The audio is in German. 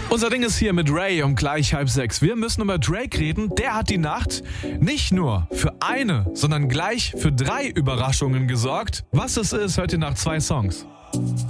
Unser Ding ist hier mit Ray um gleich 5:30. Wir müssen über Drake reden. Der hat die Nacht nicht nur für eine, sondern gleich für 3 Überraschungen gesorgt. Was es ist, hört ihr nach 2 Songs.